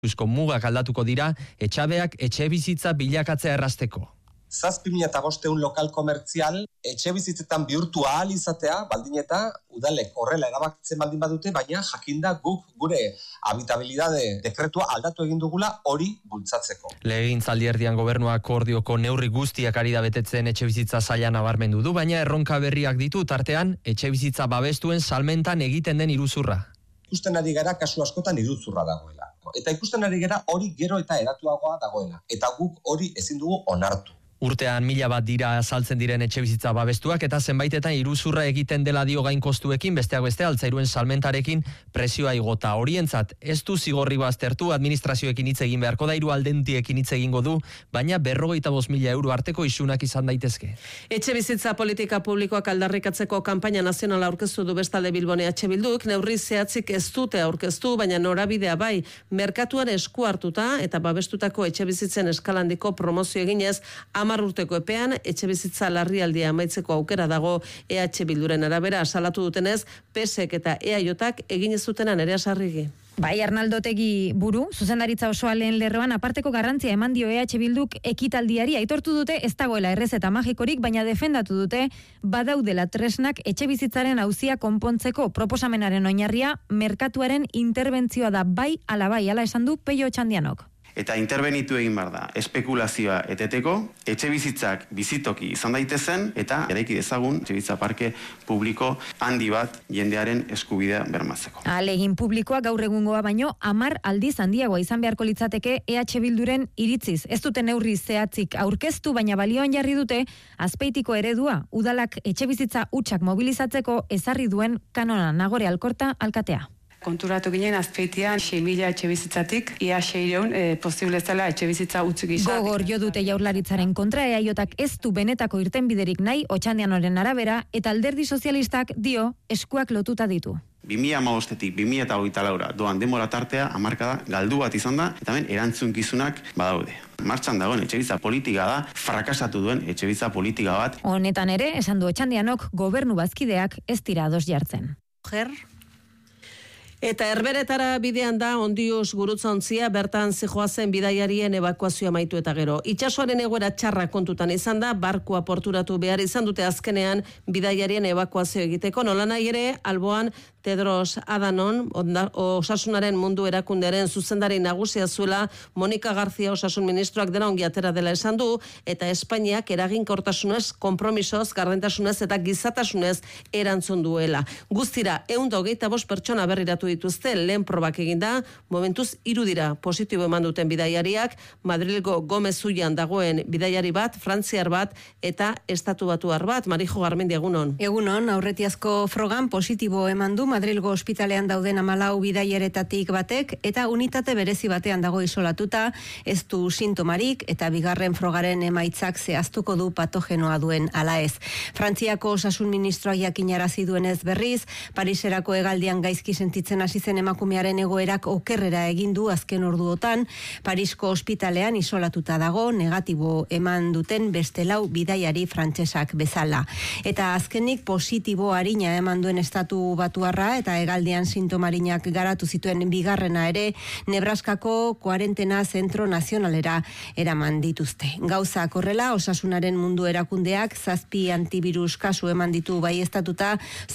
Eusko mugak aldatuko dira etxabeak etxe bizitza bilakatzea errazteko. 7.500 lokal komertzial etxe bizitzetan bihurtu ahal izatea, baldin eta udalek horrela erabakitzen baldin badute, baina jakinda guk gure habitabilidade dekretua aldatu egin dugula hori bultzatzeko. Legegintzaldi erdian gobernua akordioko neurri guztiak ari da betetzen etxe bizitza saila nabarmendu du, baina erronka berriak ditu tartean etxe bizitza babestuen salmentan egiten den iruzurra. Ikusten ari gara kasu askotan iruzurra dagoela. Eta ikusten ari gara hori gero eta eratuagoa dagoela. Eta guk hori ezin dugu onartu. Urtean 1000 bat dira azaltzen diren etxe bizitza babestuak eta zenbaitetan iruzurra egiten dela dio gain kostuekin, besteak beste altzairuen salmentarekin presioa igota. Horientzat ez du zigorri baztertu, administrazioekin hitz egin beharko da, hiru aldentiekin hitz egingo du, baina 55.000 euro arteko isunak izan daitezke. Etxe bizitza politika publikoak aldarrikatzeko kanpaina nazionala aurkeztu du bestalde Bilbon EH Bilduk, neurri zehatzik ez dute aurkeztu, baina norabidea bai, merkatuan esku hartuta eta babestutako etxe bizitzen eskalandiko promozio eginez, 10 urteko epean etxe bizitza larrialdia amaitzeko aukera dago EH Bilduren arabera salatu dutenez, PSek eta EAJak egin ez dutenan ere Sarrigi. Bai, Arnaldo Otegi buru, zuzendaritza osoa lehen lerroan aparteko garrantzia eman dio EH Bilduk ekitaldiari, aitortu dute ez dagoela errezeta magikorik, baina defendatu dute badaudela tresnak etxe bizitzaren auzia konpontzeko proposamenaren oinarria merkatuaren interbentzioa da bai ala esan du Peio Otxandianok. Eta interbenitu egin behar da, espekulazioa eteteko, etxe bizitzak bizitoki izan daitezen, eta eraiki dezagun etxe bizitza parke publiko handi bat jendearen eskubidea bermatzeko. Ahalegin publikoa gaur egungoa baino 10 aldiz handiagoa izan beharko litzateke EH Bilduren iritziz. Ez dute neurri zehatzik aurkeztu, baina balioan jarri dute Azpeitiko eredua, udalak etxe bizitza hutsak mobilizatzeko ezarri duen kanona. Nagore Alkorta alkatea. Konturatu ginen Azpeitian 6.000 etxe bizitzatik, ia 600 posible zela etxe bizitza utzi gisa. Gogor jo dute Jaurlaritzaren kontra, EAJak ez du benetako irtenbiderik nahi Otxandianoren arabera, eta Alderdi Sozialistak dio eskuak lotuta ditu. 2015-tik 2024 doan denbora tartea hamarkada galdu bat izan da, eta hemen erantzunkizunak badaude. Martxan dagoen etxebizitza politika da, frakasatu duen etxebizitza politika bat. Honetan ere, esan du Otxandianok, gobernu bazkideak ez dira ados jartzen. Eta Herberetara bidean da Ondioz gurutzaontzia, bertan zijoazen bidaiarien ebakuazioa amaitu eta gero. Itsasoaren egoera txarra kontutan izan da, barkua porturatu behar izan dute azkenean bidaiarien ebakuazio egiteko. Nolanahi ere, alboan Tedros Adhanom, osasunaren mundu erakundearen zuzendari nagusia zuela, Monika García osasun ministroak dena ongi atera dela esan du, eta Espainiak eraginkortasunez, konpromisoz, gardentasunez eta gizatasunez erantzun duela. Guztira, 125 pertsona berriratu dituzte, lehen probak eginda, momentuz 3 dira positibo eman duten bidaiariak, Madrilgo Gomezuian dagoen bidaiari bat, frantziar bat eta estatu batuar bat. Marijo Garmendi, egunon. Egunon, aurretiazko frogan positibo eman du Madrilgo ospitalean dauden 14 bidaiaretatik batek, eta unitate berezi batean dago isolatuta, ez du sintomarik, eta bigarren frogaren emaitzak zehaztuko du patogenoa duen ala ez. Frantziako osasun ministroak jakinarazi duenez berriz, Pariserako hegaldian gaizki sentitzen hasi zen emakumearen egoerak okerrera egin du azken orduotan, Parisko ospitalean isolatuta dago, negatibo eman duten beste 4 bidaiari frantsesak bezala. Eta azkenik positibo arina eman duen estatu batuarra eta hegaldian sintomarinak garatu zituen bigarrena ere Nebraskako kuarentena zentro nazionalera eraman dituzte. Gauzak horrela, osasunaren mundu erakundeak 7 antivirus kasu eman ditu baieztatuta,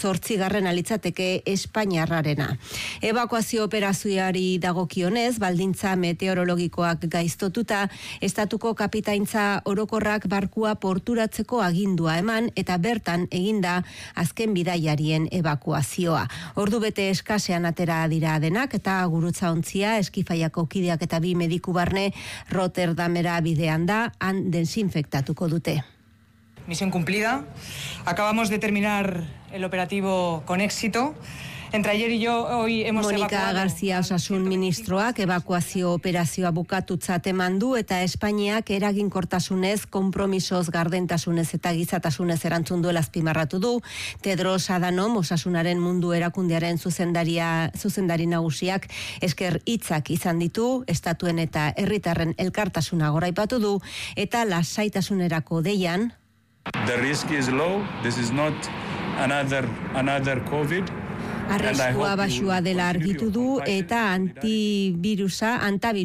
8. litzateke Espainiarrarena. Ebakuazio operazioari dagokionez, baldintza meteorologikoak gaiztotuta, estatuko kapitaintza orokorrak barkua porturatzeko agindua eman eta bertan eginda azken bidaiarien ebakuazioa. Ordu bete eskasean atera dira denak eta gurutzaontzia Eskifaiako kideak eta 2 mediku barne Rotterdamera bidean da, han desinfektatuko dute. Misión cumplida. Acabamos de terminar el operativo con éxito. Entre ayer y yo hoy hemos Monika García osasun ministroak ebakuazio operazioa bukatutzat eman du eta Espainiak eraginkortasunez, konpromisoz, gardentasunez eta gizatasunez erantzun duela azpimarratu du. Tedros Adhanom osasunaren mundu erakundearen zuzendari nagusiak esker hitzak izan ditu, estatuen eta herritarren elkartasuna goraipatu du eta lasaitasunerako deian. The risk is low. This is not another COVID. Arriskua baxua dela argitu du eta antibirusa